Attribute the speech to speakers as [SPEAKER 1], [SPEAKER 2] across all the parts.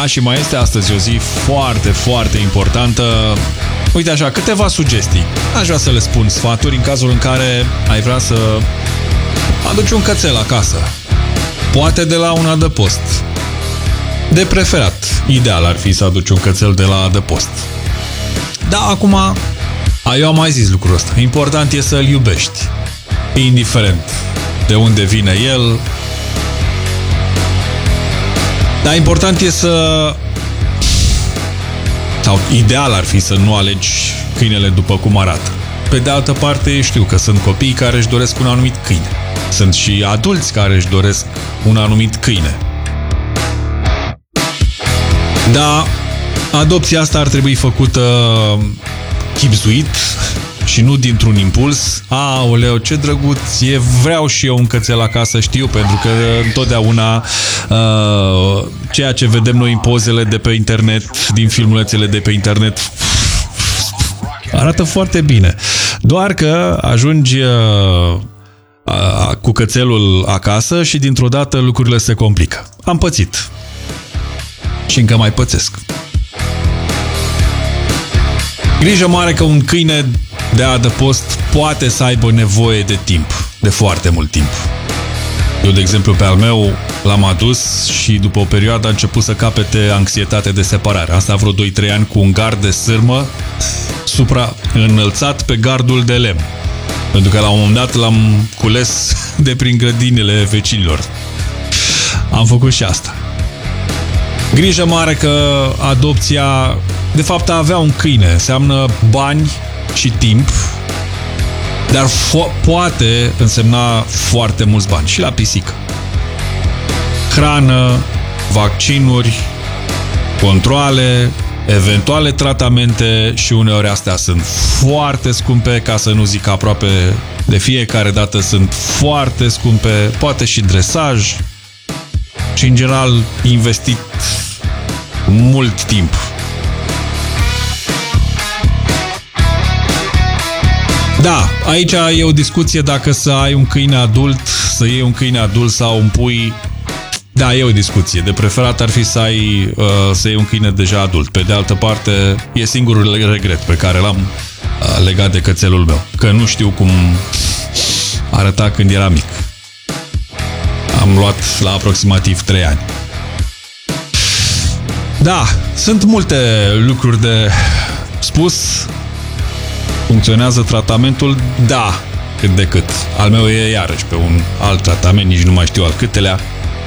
[SPEAKER 1] și mai este astăzi o zi foarte, foarte importantă. Uite așa, câteva sugestii. Aș vrea să le spun sfaturi în cazul în care ai vrea să aduci un cățel acasă. Poate de la un adăpost. De preferat, ideal ar fi să aduci un cățel de la adăpost. Da, acum, eu am mai zis lucrul ăsta. Important e să-l iubești. Indiferent de unde vine el. Dar important e sau ideal ar fi să nu alegi câinele după cum arată. Pe de altă parte, știu că sunt copii care își doresc un anumit câine. Sunt și adulți care își doresc un anumit câine. Dar adopția asta ar trebui făcută chibzuit și nu dintr-un impuls. Aoleu, ce drăguț e, vreau și eu un cățel acasă, știu, pentru că întotdeauna ceea ce vedem noi în pozele de pe internet, din filmulețele de pe internet, arată foarte bine. Doar că ajungi cu cățelul acasă și dintr-o dată lucrurile se complică. Am pățit. Și încă mai pățesc. Grijă mare că un câine de adăpost poate să aibă nevoie de timp, de foarte mult timp. Eu, de exemplu, pe al meu l-am adus și după o perioadă a început să capete anxietate de separare. Asta vreo 2-3 ani cu un gard de sârmă înălțat pe gardul de lemn. Pentru că la un moment dat l-am cules de prin grădinile vecinilor. Am făcut și asta. Grijă mare că adopția, de fapt, a avea un câine înseamnă bani și timp, dar poate însemna foarte mulți bani și la pisică. Hrană, vaccinuri, controale, eventuale tratamente și uneori astea sunt foarte scumpe, ca să nu zic aproape de fiecare dată sunt foarte scumpe, poate și dresaj și în general investit mult timp. Da, aici e o discuție dacă să ai un câine adult, să iei un câine adult sau un pui. Da, e o discuție. De preferat ar fi să iei un câine deja adult. Pe de altă parte, e singurul regret pe care l-am legat de cățelul meu. Că nu știu cum arăta când era mic. Am luat la aproximativ 3 ani. Da, sunt multe lucruri de spus. Funcționează tratamentul? Da, cât de cât. Al meu e iarăși pe un alt tratament, nici nu mai știu al câtelea.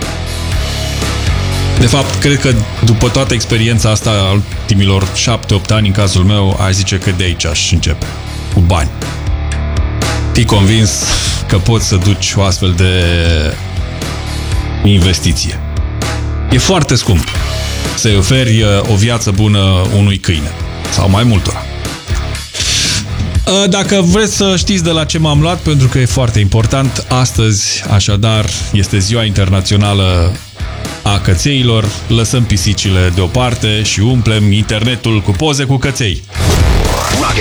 [SPEAKER 1] De fapt, cred că după toată experiența asta a ultimilor 7-8 ani, în cazul meu, aș zice că de aici aș începe. Cu bani. Fii convins că poți să duci o astfel de investiție. E foarte scump să-i oferi o viață bună unui câine. Sau mai multora. Dacă vreți să știți de la ce m-am luat, pentru că e foarte important, astăzi, așadar, este Ziua Internațională a Cățeilor, lăsăm pisicile deoparte și umplem internetul cu poze cu căței.